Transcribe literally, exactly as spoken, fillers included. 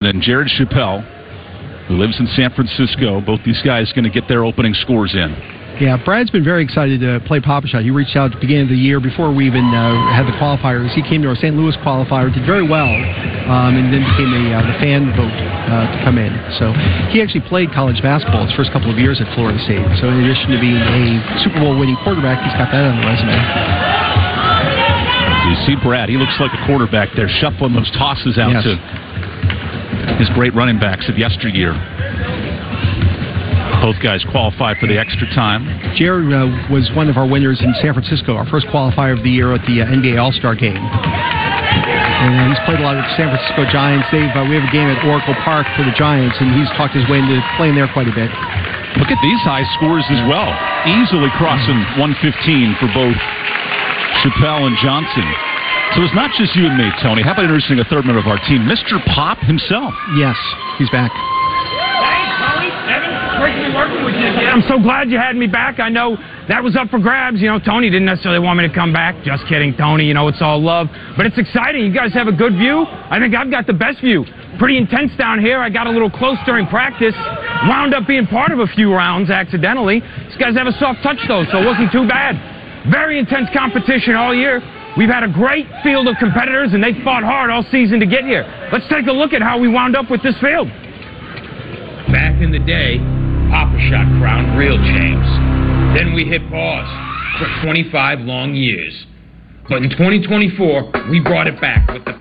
then Jared Chappelle, who lives in San Francisco. Both these guys going to get their opening scores in. Yeah, Brad's been very excited to play Pop-A-Shot. He reached out at the beginning of the year before we even uh, had the qualifiers. He came to our Saint Louis qualifier, did very well, um, and then became a, uh, the fan vote uh, to come in. So he actually played college basketball his first couple of years at Florida State. So in addition to being a Super Bowl winning quarterback, he's got that on the resume. You see Brad, he looks like a quarterback there, shuffling those tosses out yes. to his great running backs of yesteryear. Both guys qualified for the extra time. Jared uh, was one of our winners in San Francisco, our first qualifier of the year at the uh, N B A All-Star Game. And uh, he's played a lot with the San Francisco Giants. They've, uh, we have a game at Oracle Park for the Giants, and he's talked his way into playing there quite a bit. Look at these high scores as well. Easily crossing one fifteen for both Chappelle and Johnson. So it's not just you and me, Tony. How about introducing a third member of our team, Mister Pop himself? Yes, he's back. Great to be working with you again. I'm so glad you had me back. I know that was up for grabs. You know, Tony didn't necessarily want me to come back. Just kidding, Tony. You know, it's all love. But it's exciting. You guys have a good view. I think I've got the best view. Pretty intense down here. I got a little close during practice. Wound up being part of a few rounds accidentally. These guys have a soft touch, though, so it wasn't too bad. Very intense competition all year. We've had a great field of competitors, and they fought hard all season to get here. Let's take a look at how we wound up with this field. Back in the day, Pop-A-Shot crowned real champs. Then we hit pause for twenty-five long years. But in twenty twenty-four, we brought it back with the